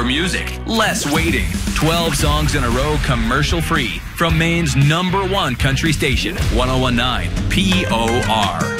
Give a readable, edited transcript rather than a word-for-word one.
music, less waiting. 12 songs in a row, commercial-free. From Maine's #1 country station, 1019 POR.